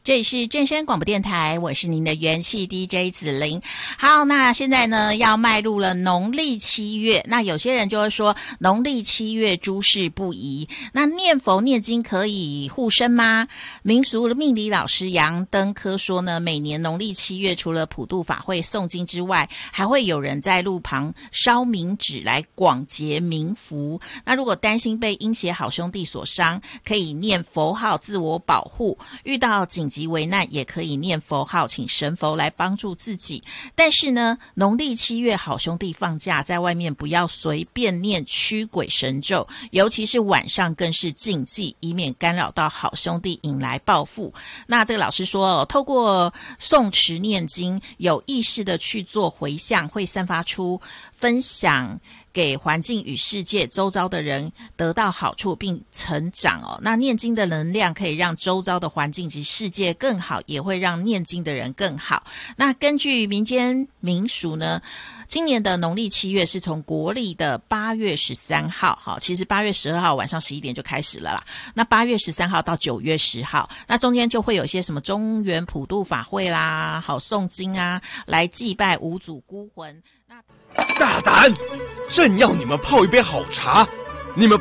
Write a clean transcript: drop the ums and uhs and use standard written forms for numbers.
这里是正声广播电台，我是您的元气 DJ 子玲。好，那现在呢要迈入了农历7月，那有些人就会说农历7月诸事不宜，那念佛念经可以护身吗？民俗命理老师杨登科说呢，每年农历7月除了普渡法会诵经之外，还会有人在路旁烧冥纸来广结冥福。那如果担心被阴邪好兄弟所伤，可以念佛号自我保护，遇到紧急危难也可以念佛号，请神佛来帮助自己。但是呢，农历7月好兄弟放假，在外面不要随便念驱鬼神咒，尤其是晚上更是禁忌，以免干扰到好兄弟引来报复。那这个老师说，透过诵持念经，有意识的去做回向，会散发出分享给环境与世界周遭的人得到好处并成长哦。那念经的能量可以让周遭的环境及世界更好，也会让念经的人更好。那根据民间民俗呢，今年的农历7月是从国历的8月13号，好，其实8月12号晚上11点就开始了啦。那8月13号到9月10号，那中间就会有一些什么中元普渡法会啦，好诵经啊，来祭拜五祖孤魂。 大胆！朕要你们泡一杯好茶，你们